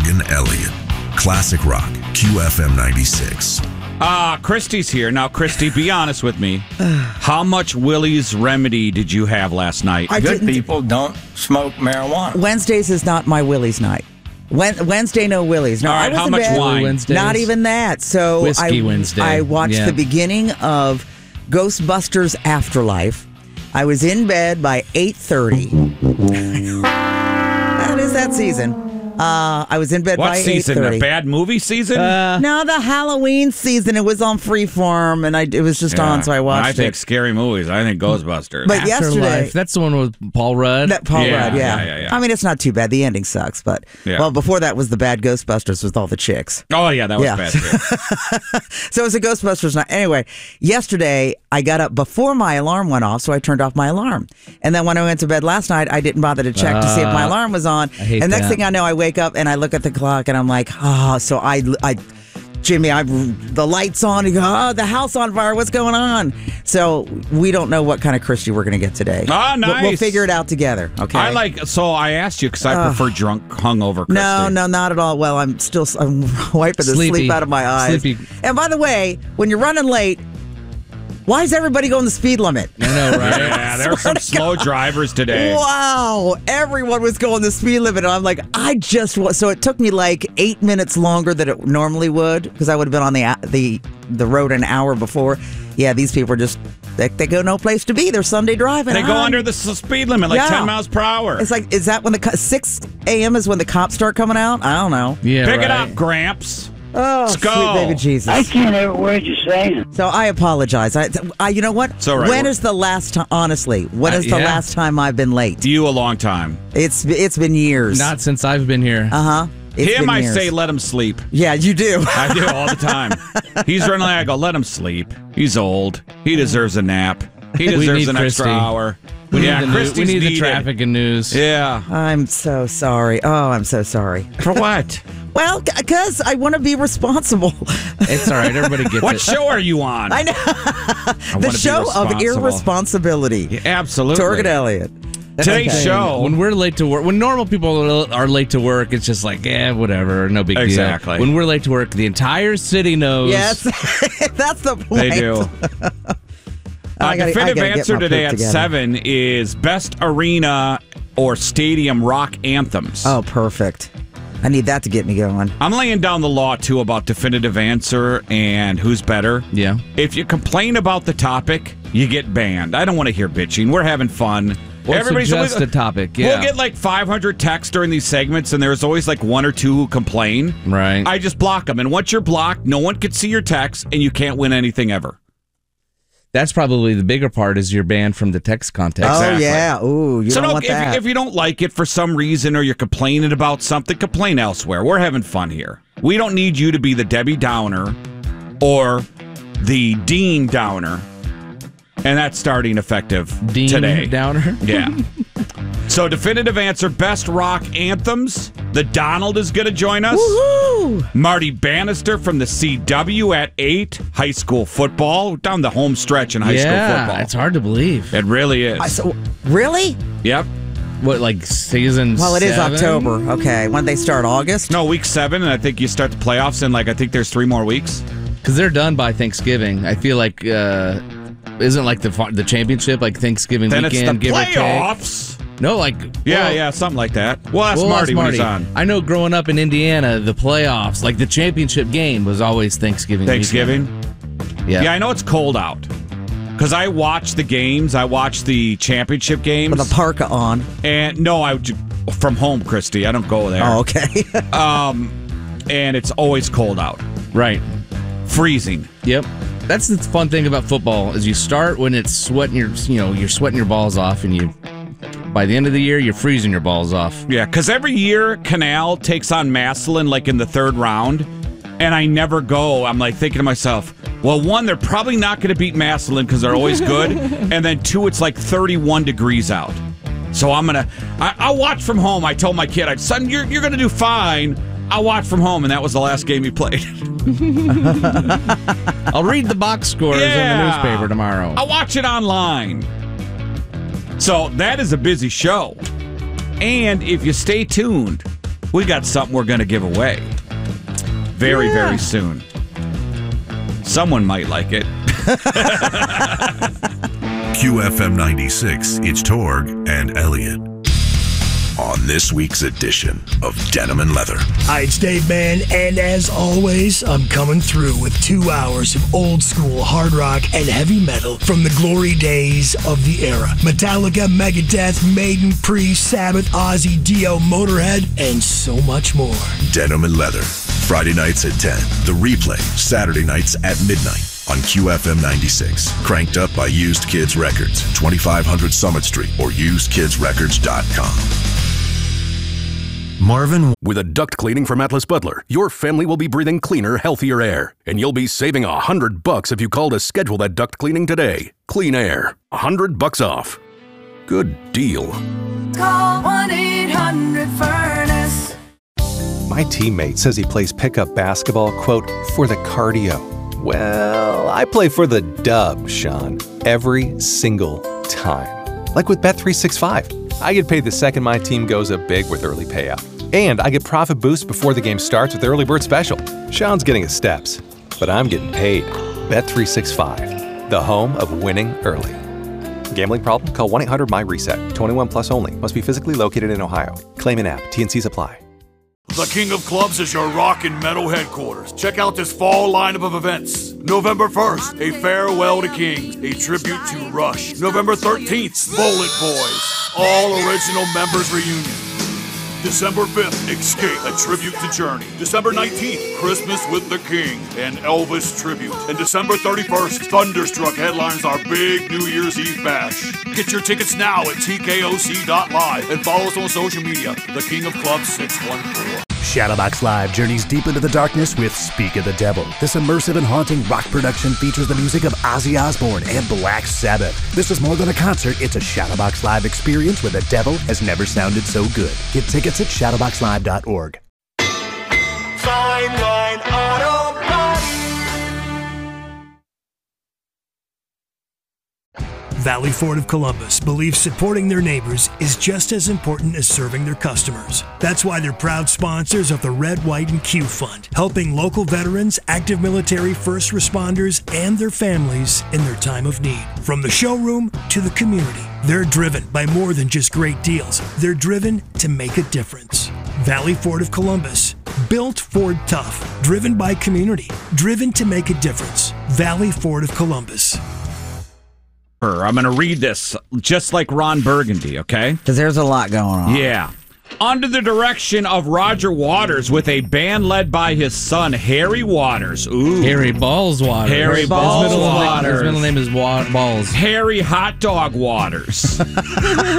Morgan Elliott. Classic Rock, QFM 96. Christy's here. Now, Christy, be honest with me. How much Willie's Remedy did you have last night? Good people don't smoke marijuana. Wednesdays is not my Willie's night. Wednesday, no Willie's. No, All right, I was how in much bed. wine? Wednesdays? Not even that. So Whiskey Wednesday. I watched Yeah. the beginning of Ghostbusters Afterlife. I was in bed by 8:30. That is that season. I was in bed What by season? 8:30. A bad movie season? No, the Halloween season. It was on Freeform, and it was just on, so I watched I think it. scary movies. I think Ghostbusters. But yesterday, Afterlife. That's the one with Paul Rudd. that Paul Yeah, Rudd, yeah. yeah. I mean, it's not too bad. The ending sucks, but well, before that was the bad Ghostbusters with all the chicks. Oh, yeah, that was Yeah. bad, too. So it was a Ghostbusters night. Anyway, yesterday I got up before my alarm went off, so I turned off my alarm. And then when I went to bed last night, I didn't bother to check to see if my alarm was on. I hate and next that. thing I know, I wake up and I look at the clock and I'm like, so Jimmy, the light's on. You go, the house on fire. What's going on? So we don't know what kind of Christy we're going to get today. Ah, nice. We'll figure it out together. Okay. I asked you because I prefer drunk, hungover Christy. No, not at all. Well, I'm wiping the Sleepy. sleep out of my eyes. Sleepy. And by the way, when you're running late, why is everybody going the speed limit? I know, right? Yeah, there were some slow drivers today. Wow, everyone was going the speed limit. And I'm like, so it took me like 8 minutes longer than it normally would because I would have been on the road an hour before. Yeah, these people are just, they go no place to be. They're Sunday driving. They go under the speed limit, like 10 miles per hour. It's like, is that when 6 a.m. is when the cops start coming out? I don't know. Yeah, Pick it right. up, Gramps. Oh, Let's go. sweet baby Jesus. I can't hear a word you're saying. So I apologize. You know what? It's all right. When is the last time? Honestly, when is the yeah. last time I've been late? You a long time. It's been years. Not since I've been here. Him, I say, let him sleep. Yeah, you do. I do all the time. He's running late. I go, let him sleep. He's old. He deserves a nap. He deserves need an extra Christy. hour. We Christy's need the needed. traffic and news. Yeah. I'm so sorry. Oh, I'm so sorry. For what? Well, because I want to be responsible. It's all right. Everybody gets What it. show are you on? I know. I The wanna be show of responsible. irresponsibility. Yeah, absolutely. Torgan Elliott. Today's show. When we're late to work, when normal people are late to work, it's just like, whatever, no big Exactly. deal. When we're late to work, the entire city knows. Yes, that's the point. They do. I gotta Definitive get answer my today poop at together. 7 is best arena or stadium rock anthems. Oh, perfect. I need that to get me going. I'm laying down the law, too, about definitive answer and who's better. Yeah. If you complain about the topic, you get banned. I don't want to hear bitching. We're having fun. Or suggest a topic, yeah. We'll get like 500 texts during these segments, and there's always like one or two who complain. Right. I just block them. And once you're blocked, no one can see your text, and you can't win anything ever. That's probably the bigger part is you're banned from the text context. Oh, Exactly. yeah. Ooh, you don't want that. If you don't like it for some reason or you're complaining about something, complain elsewhere. We're having fun here. We don't need you to be the Debbie Downer or the Dean Downer. And that's starting effective Dean today. Downer? Yeah. So definitive answer, best rock anthems. The Donald is going to join us. Woohoo! Marty Bannister from the CW at 8. High school football. Down the home stretch in high school football. It's hard to believe. It really is. Really? Yep. What, like season Well, it is 7? October. Okay. When they start August? No, week 7, and I think you start the playoffs in, I think there's 3 more weeks. Because they're done by Thanksgiving. I feel like, isn't like the championship, like Thanksgiving Then weekend, it's the give or take? playoffs. No, like... Yeah, something like that. Well, that's Marty when he's on. I know growing up in Indiana, the playoffs, like the championship game was always Thanksgiving weekend. Yeah, I know it's cold out. Because I watch the games. I watch the championship games. With a parka on. And no, from home, Christy. I don't go there. Oh, okay. And it's always cold out. Right. Freezing. Yep. That's the fun thing about football is you start when it's sweating you're sweating your balls off, and by the end of the year you're freezing your balls off. Yeah, because every year Canal takes on Massillon in the 3rd round, and I never go. I'm thinking to myself, well, 1, they're probably not going to beat Massillon because they're always good, and then 2, it's 31 degrees out. So I'll watch from home. I told my kid, son, you're going to do fine. I'll watch from home, and that was the last game he played. I'll read the box scores in the newspaper tomorrow. I'll watch it online. So that is a busy show. And if you stay tuned, we got something we're going to give away very soon. Someone might like it. QFM 96, it's Torg and Elliot. On this week's edition of Denim and Leather. Hi, it's Dave Mann, and as always, I'm coming through with 2 hours of old school hard rock and heavy metal from the glory days of the era. Metallica, Megadeth, Maiden, Priest, Sabbath, Ozzy, Dio, Motorhead, and so much more. Denim and Leather, Friday nights at 10. The replay, Saturday nights at midnight on QFM 96. Cranked up by Used Kids Records, 2500 Summit Street or usedkidsrecords.com. Marvin. With a duct cleaning from Atlas Butler, your family will be breathing cleaner, healthier air. And you'll be saving $100 if you call to schedule that duct cleaning today. Clean air. $100 off. Good deal. Call 1-800-FURNACE. My teammate says he plays pickup basketball, quote, for the cardio. Well, I play for the dub, Sean, every single time. Like with Bet365. I get paid the second my team goes up big with early payout. And I get profit boost before the game starts with Early Bird Special. Sean's getting his steps, but I'm getting paid. Bet365, the home of winning early. Gambling problem? Call 1-800-MY-RESET. 21 plus only. Must be physically located in Ohio. Claim an app. T&Cs apply. The King of Clubs is your rock and metal headquarters. Check out this fall lineup of events. November 1st, a farewell to Kings, a tribute to Rush. November 13th, Bullet Boys, all original members reunion. December 5th, Escape, a tribute to Journey. December 19th, Christmas with the King, an Elvis tribute. And December 31st, Thunderstruck headlines our big New Year's Eve bash. Get your tickets now at tkoc.live and follow us on social media, The King of Clubs 614. Shadowbox Live journeys deep into the darkness with Speak of the Devil. This immersive and haunting rock production features the music of Ozzy Osbourne and Black Sabbath. This is more than a concert, it's a Shadowbox Live experience where the devil has never sounded so good. Get tickets at shadowboxlive.org. Fine Line Auto Body. Valley Ford of Columbus believes supporting their neighbors is just as important as serving their customers. That's why they're proud sponsors of the Red, White, and Q Fund, helping local veterans, active military, first responders, and their families in their time of need. From the showroom to the community, they're driven by more than just great deals. They're driven to make a difference. Valley Ford of Columbus, built Ford tough, driven by community, driven to make a difference. Valley Ford of Columbus. I'm going to read this just like Ron Burgundy, okay? Because there's a lot going on. Yeah. Under the direction of Roger Waters with a band led by his son, Harry Waters. Ooh. Harry Balls Waters. Harry Balls Waters. His middle name is Balls. Harry Hot Dog Waters.